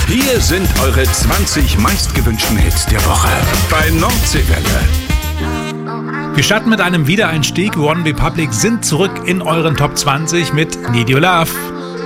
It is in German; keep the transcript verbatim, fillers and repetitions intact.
Hier sind eure zwanzig meistgewünschten Hits der Woche bei Nordseewelle. Wir starten mit einem Wiedereinstieg. One Republic sind zurück in euren Top zwanzig mit Need Your Love.